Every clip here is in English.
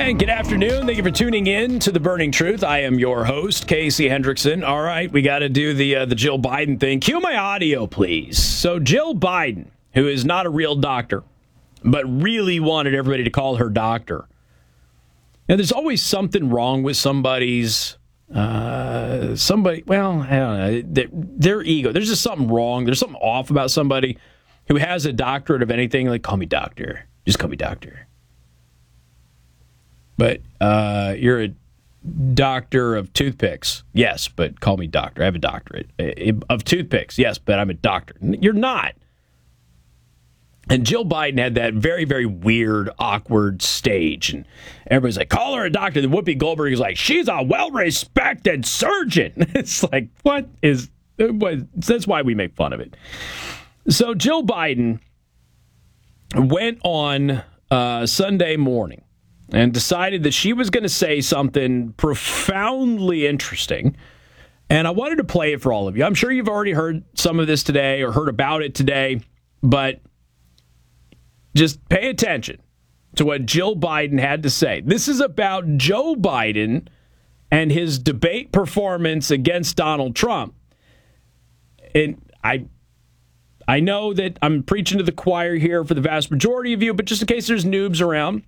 And good afternoon. Thank you for tuning in to The Burning Truth. I am your host, Casey Hendrickson. All right, we got to do the Jill Biden thing. Cue my audio, please. So Jill Biden, who is not a real doctor, but really wanted everybody to call her doctor. Now, there's always something wrong with somebody's, I don't know, their ego. There's just something wrong. There's something off about somebody who has a doctorate of anything. Like, call me doctor. Just call me doctor. But you're a doctor of toothpicks. Yes, but call me doctor. I have a doctorate of toothpicks. Yes, but I'm a doctor. You're not. And Jill Biden had that very, very weird, awkward stage. And everybody's like, call her a doctor. And Whoopi Goldberg is like, she's a well-respected surgeon. It's like, that's why we make fun of it. So Jill Biden went on Sunday morning and decided that she was going to say something profoundly interesting. And I wanted to play it for all of you. I'm sure you've already heard some of this today or heard about it today, but just pay attention to what Jill Biden had to say. This is about Joe Biden and his debate performance against Donald Trump. And I know that I'm preaching to the choir here for the vast majority of you, but just in case there's noobs around,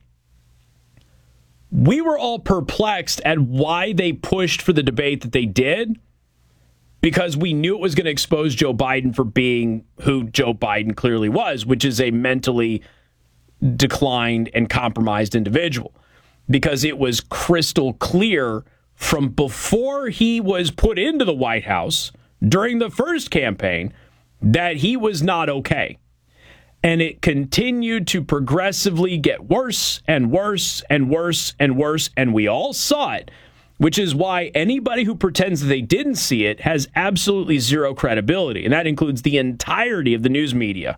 we were all perplexed at why they pushed for the debate that they did, because we knew it was going to expose Joe Biden for being who Joe Biden clearly was, which is a mentally declined and compromised individual, because it was crystal clear from before he was put into the White House during the first campaign that he was not okay. And it continued to progressively get worse and worse and worse and worse, and we all saw it, which is why anybody who pretends that they didn't see it has absolutely zero credibility, and that includes the entirety of the news media.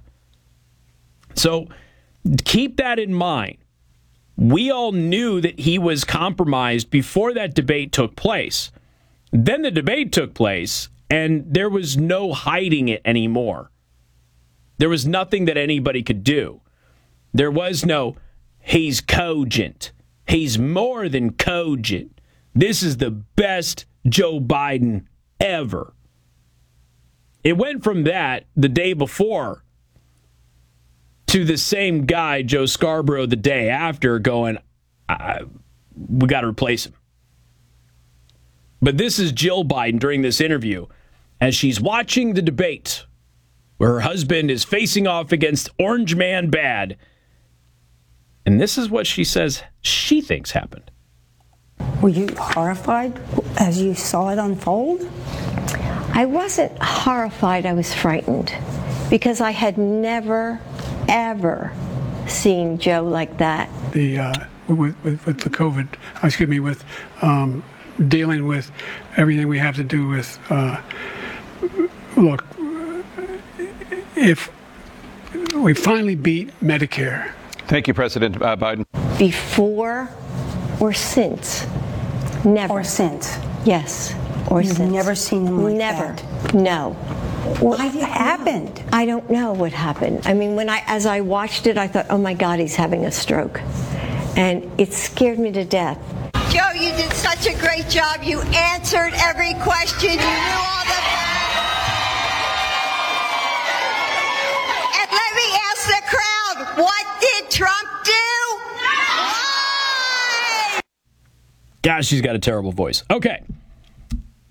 So keep that in mind. We all knew that he was compromised before that debate took place. Then the debate took place, and there was no hiding it anymore. There was nothing that anybody could do. There was no, he's cogent. He's more than cogent. This is the best Joe Biden ever. It went from that the day before to the same guy, Joe Scarborough, the day after going, we got to replace him. But this is Jill Biden during this interview as she's watching the debate where her husband is facing off against Orange Man Bad. And this is what she says she thinks happened. Were you horrified as you saw it unfold? I wasn't horrified. I was frightened because I had never, ever seen Joe like that. With the COVID, with dealing with everything we have to do with, look, if we finally beat Medicare. Thank you, President Biden. Before or since? Never. Or since? Yes. Or You've since. Never seen him like never. that? No. What happened? I don't know what happened. I mean, as I watched it, I thought, oh my God, he's having a stroke. And it scared me to death. Joe, you did such a great job. You answered every question. You knew all the... And let me ask the crowd, what did Trump do? Why? Gosh, she's got a terrible voice. Okay.